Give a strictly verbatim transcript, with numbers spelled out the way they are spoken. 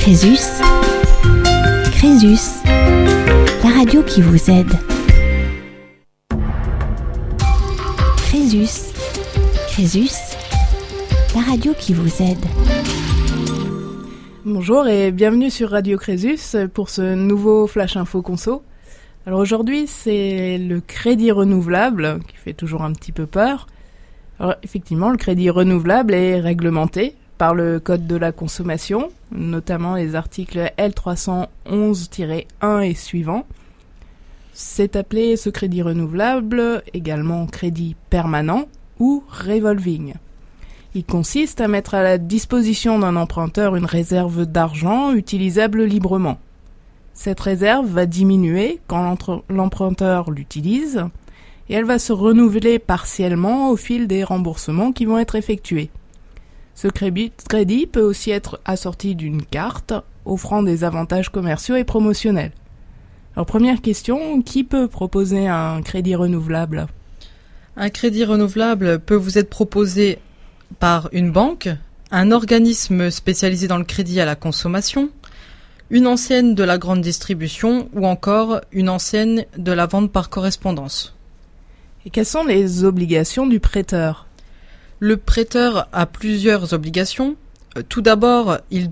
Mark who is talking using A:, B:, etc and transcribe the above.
A: Crésus, Crésus, la radio qui vous aide. Crésus, Crésus, la radio qui vous aide.
B: Bonjour et bienvenue sur Radio Crésus pour ce nouveau Flash Info Conso. Alors aujourd'hui, c'est le crédit renouvelable qui fait toujours un petit peu peur. Alors effectivement, le crédit renouvelable est réglementé par le Code de la consommation, notamment les articles L trois cent onze tiret un et suivants. C'est appelé ce crédit renouvelable également crédit permanent ou revolving. Il consiste à mettre à la disposition d'un emprunteur une réserve d'argent utilisable librement. Cette réserve va diminuer quand l'emprunteur l'utilise et elle va se renouveler partiellement au fil des remboursements qui vont être effectués. Ce crédit peut aussi être assorti d'une carte offrant des avantages commerciaux et promotionnels. Alors première question, qui peut proposer un crédit renouvelable ?
C: Un crédit renouvelable peut vous être proposé par une banque, un organisme spécialisé dans le crédit à la consommation, une enseigne de la grande distribution ou encore une enseigne de la vente par correspondance.
B: Et quelles sont les obligations du prêteur ?
C: Le prêteur a plusieurs obligations. Tout d'abord, il